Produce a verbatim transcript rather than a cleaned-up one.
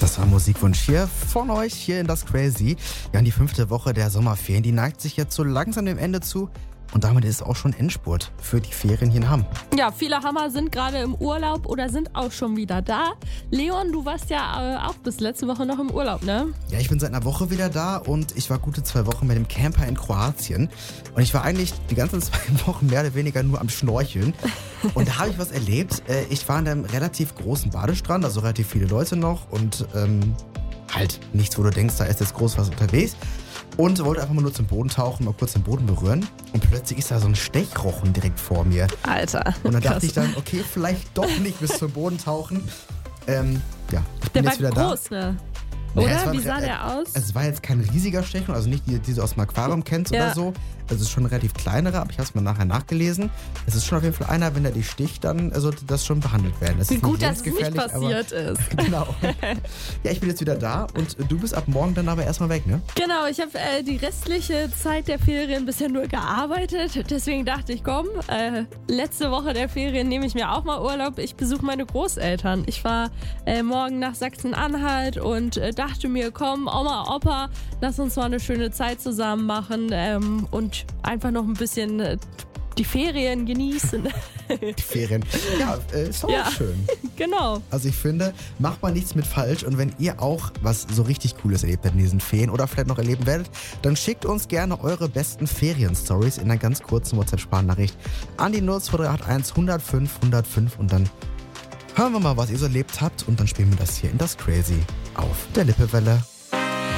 Das war ein Musikwunsch hier von euch, hier in Das Crazy. Ja, und die fünfte Woche der Sommerferien, die neigt sich jetzt so langsam dem Ende zu. Und damit ist auch schon Endspurt für die Ferien hier in Hamm. Ja, viele Hammer sind gerade im Urlaub oder sind auch schon wieder da. Leon, du warst ja äh, auch bis letzte Woche noch im Urlaub, ne? Ja, ich bin seit einer Woche wieder da und ich war gute zwei Wochen mit dem Camper in Kroatien. Und ich war eigentlich die ganzen zwei Wochen mehr oder weniger nur am Schnorcheln. Und da habe ich was erlebt. Ich war an einem relativ großen Badestrand, also relativ viele Leute noch. Und ähm, halt nichts, wo du denkst, da ist jetzt groß was unterwegs. Und wollte einfach mal nur zum Boden tauchen, mal kurz den Boden berühren. Und plötzlich ist da so ein Stechrochen direkt vor mir. Alter. Und dann dachte ich dann, okay, vielleicht doch nicht bis zum Boden tauchen. Ähm, ja, ich bin Der jetzt war wieder groß, da. ne? Naja, Oder? es war Wie ein- sah äh, der aus? Es war jetzt kein riesiger Stechrochen, also nicht die, die du aus dem Aquarium kennst Ja. oder so. Also es ist schon ein relativ kleinerer, aber ich habe es mal nachher nachgelesen. Es ist schon auf jeden Fall einer, wenn der dich sticht, dann sollte das schon behandelt werden. Das Wie ist gut, dass es nicht lebensgefährlich, aber- passiert ist. Genau. Ja, ich bin jetzt wieder da und du bist ab morgen dann aber erstmal weg, ne? Genau, ich habe äh, die restliche Zeit der Ferien bisher nur gearbeitet. Deswegen dachte ich, komm, äh, letzte Woche der Ferien nehme ich mir auch mal Urlaub. Ich besuche meine Großeltern. Ich fahre äh, morgen nach Sachsen-Anhalt und äh, dachte mir, komm, Oma, Opa, lass uns mal eine schöne Zeit zusammen machen ähm, und einfach noch ein bisschen äh, die Ferien genießen. Die Ferien. Ja, äh, ist auch Ja. schön. Genau. Also ich finde, macht mal nichts mit falsch. Und wenn ihr auch was so richtig Cooles erlebt habt in diesen Ferien oder vielleicht noch erleben werdet, dann schickt uns gerne eure besten Ferien-Stories in einer ganz kurzen WhatsApp-Sprachnachricht an die null zwei drei acht eins hundertfünf hundertfünf und dann hören wir mal, was ihr so erlebt habt und dann spielen wir das hier in Das Crazy auf der Lippewelle.